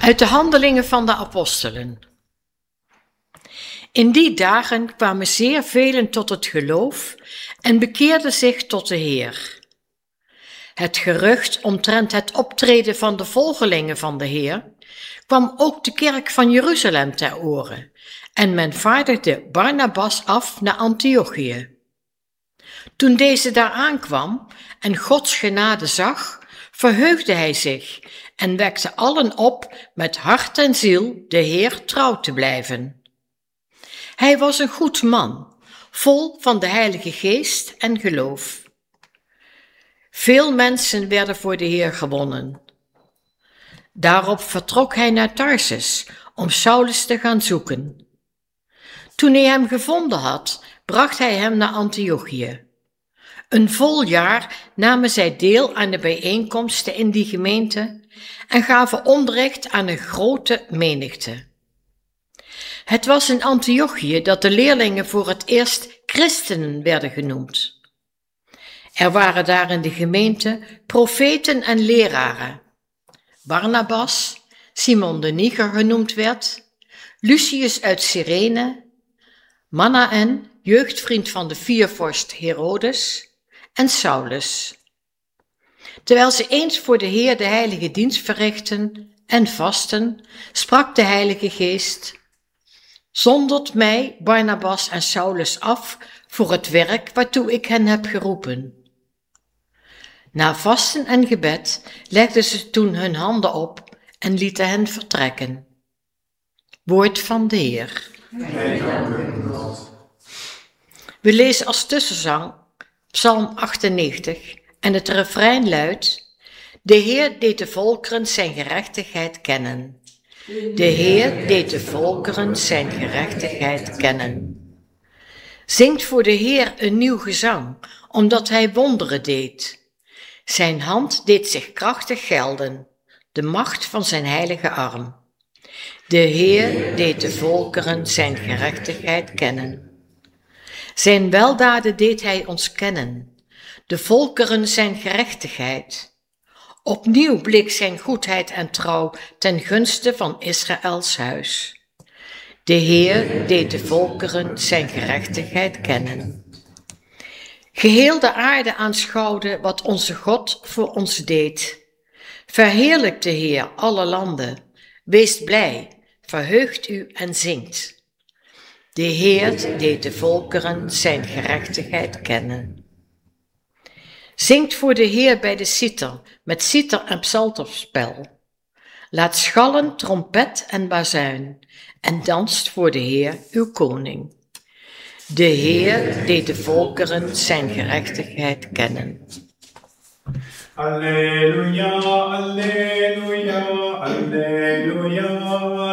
Uit de Handelingen van de Apostelen. In die dagen kwamen zeer velen tot het geloof en bekeerden zich tot de Heer. Het gerucht omtrent het optreden van de volgelingen van de Heer kwam ook de kerk van Jeruzalem ter oren en men vaardigde Barnabas af naar Antiochië. Toen deze daar aankwam en Gods genade zag, verheugde hij zich en wekte allen op met hart en ziel de Heer trouw te blijven. Hij was een goed man, vol van de Heilige Geest en geloof. Veel mensen werden voor de Heer gewonnen. Daarop vertrok hij naar Tarsus om Saulus te gaan zoeken. Toen hij hem gevonden had, bracht hij hem naar Antiochië. Een vol jaar namen zij deel aan de bijeenkomsten in die gemeente en gaven onderricht aan een grote menigte. Het was in Antiochië dat de leerlingen voor het eerst christenen werden genoemd. Er waren daar in de gemeente profeten en leraren. Barnabas, Simon de Niger genoemd werd, Lucius uit Cyrene, Manaen, jeugdvriend van de viervorst Herodes, en Saulus. Terwijl ze eens voor de Heer de heilige dienst verrichten en vasten, sprak de Heilige Geest: zondert mij, Barnabas en Saulus af voor het werk waartoe ik hen heb geroepen. Na vasten en gebed legden ze toen hun handen op en lieten hen vertrekken. Woord van de Heer. We lezen als tussenzang Psalm 98 en het refrein luidt: de Heer deed de volkeren zijn gerechtigheid kennen. De Heer deed de volkeren zijn gerechtigheid kennen. Zingt voor de Heer een nieuw gezang, omdat hij wonderen deed. Zijn hand deed zich krachtig gelden, de macht van zijn heilige arm. De Heer deed de volkeren zijn gerechtigheid kennen. Zijn weldaden deed hij ons kennen, de volkeren zijn gerechtigheid. Opnieuw bleek zijn goedheid en trouw ten gunste van Israëls huis. De Heer deed de volkeren zijn gerechtigheid kennen. Geheel de aarde aanschouwde wat onze God voor ons deed. Verheerlijkt de Heer alle landen, wees blij, verheugt u en zingt. De Heer deed de volkeren zijn gerechtigheid kennen. Zingt voor de Heer bij de citer, met citer en psalterspel. Laat schallen trompet en bazuin, en danst voor de Heer uw koning. De Heer deed de volkeren zijn gerechtigheid kennen. Alleluia, alleluia, alleluia.